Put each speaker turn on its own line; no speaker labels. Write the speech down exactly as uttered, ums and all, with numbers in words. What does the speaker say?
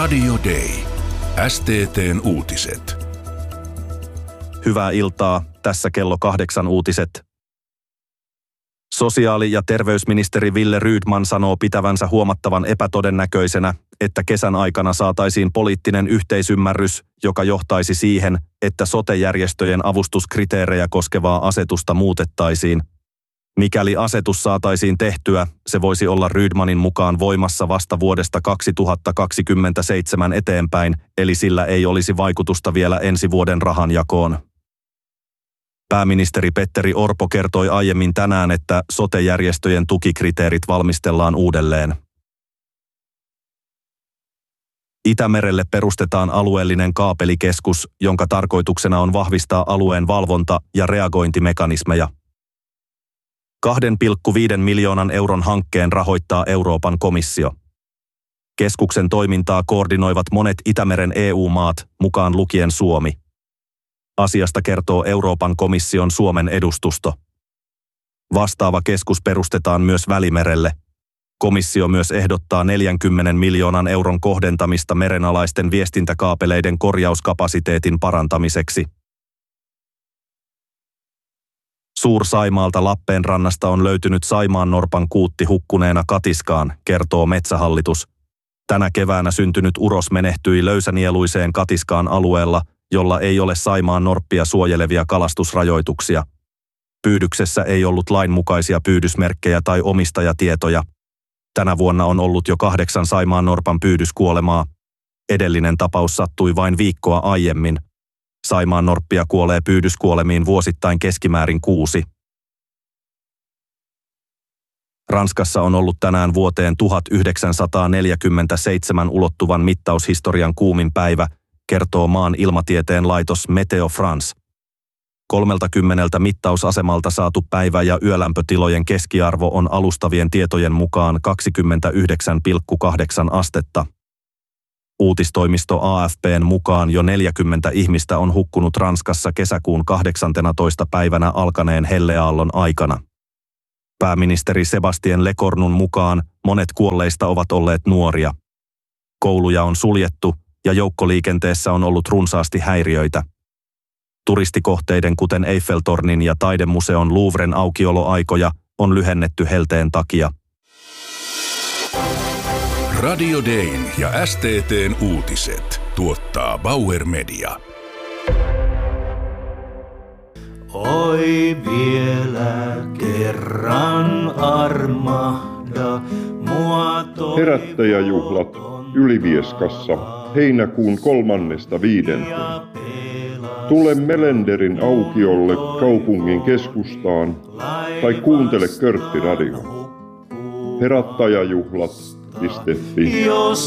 Radio Day. S T T:n uutiset.
Hyvää iltaa, tässä kello kahdeksan uutiset. Sosiaali- ja terveysministeri Wille Rydman sanoo pitävänsä huomattavan epätodennäköisenä, että kesän aikana saataisiin poliittinen yhteisymmärrys, joka johtaisi siihen, että sote-järjestöjen avustuskriteerejä koskevaa asetusta muutettaisiin. Mikäli asetus saataisiin tehtyä, se voisi olla Rydmanin mukaan voimassa vasta vuodesta kaksituhattakaksikymmentäseitsemän eteenpäin, eli sillä ei olisi vaikutusta vielä ensi vuoden rahanjakoon. Pääministeri Petteri Orpo kertoi aiemmin tänään, että sote-järjestöjen tukikriteerit valmistellaan uudelleen. Itämerelle perustetaan alueellinen kaapelikeskus, jonka tarkoituksena on vahvistaa alueen valvonta- ja reagointimekanismeja. kahden pilkku viiden miljoonan euron hankkeen rahoittaa Euroopan komissio. Keskuksen toimintaa koordinoivat monet Itämeren E U-maat, mukaan lukien Suomi. Asiasta kertoo Euroopan komission Suomen edustusto. Vastaava keskus perustetaan myös Välimerelle. Komissio myös ehdottaa neljänkymmenen miljoonan euron kohdentamista merenalaisten viestintäkaapeleiden korjauskapasiteetin parantamiseksi. Suur-Saimaalta Lappeenrannasta on löytynyt saimaannorpan kuutti hukkuneena katiskaan, kertoo Metsähallitus. Tänä keväänä syntynyt uros menehtyi löysänieluiseen katiskaan alueella, jolla ei ole saimaannorppia suojelevia kalastusrajoituksia. Pyydyksessä ei ollut lainmukaisia pyydysmerkkejä tai omistajatietoja. Tänä vuonna on ollut jo kahdeksan saimaannorpan pyydyskuolemaa. Edellinen tapaus sattui vain viikkoa aiemmin. Saimaannorppia kuolee pyydyskuolemiin vuosittain keskimäärin kuusi. Ranskassa on ollut tänään vuoteen tuhatyhdeksänsataaneljäkymmentäseitsemän ulottuvan mittaushistorian kuumin päivä, kertoo maan ilmatieteen laitos Meteo France. kolmekymmentä mittausasemalta saatu päivä- ja yölämpötilojen keskiarvo on alustavien tietojen mukaan kaksikymmentäyhdeksän pilkku kahdeksan astetta. Uutistoimisto A F P:n mukaan jo neljäkymmentä ihmistä on hukkunut Ranskassa kesäkuun kahdeksanteenatoista päivänä alkaneen helleaallon aikana. Pääministeri Sebastien Lecornun mukaan monet kuolleista ovat olleet nuoria. Kouluja on suljettu ja joukkoliikenteessä on ollut runsaasti häiriöitä. Turistikohteiden kuten Eiffeltornin ja taidemuseon Louvren aukioloaikoja on lyhennetty helteen takia.
Radio Dayn ja S T T:n uutiset tuottaa Bauer Media.
Oi vielä kerran armahda mua toivoton.
Herättäjäjuhlat Ylivieskassa heinäkuun kolmannesta viidenteen. Tule Melenderin aukiolle kaupungin keskustaan tai kuuntele Körtti Radio. Herättäjäjuhlat piste fi